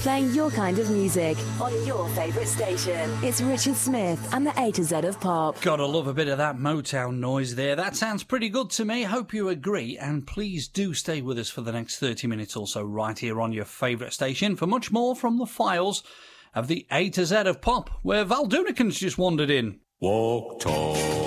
playing your kind of music on your favourite station. It's Richard Smith and the A to Z of Pop. Gotta love a bit of that Motown noise there. That sounds pretty good to me. Hope you agree. And please do stay with us for the next 30 minutes or so right here on your favourite station for much more from the files of the A to Z of Pop, where Val Dunican's just wandered in. Walk tall.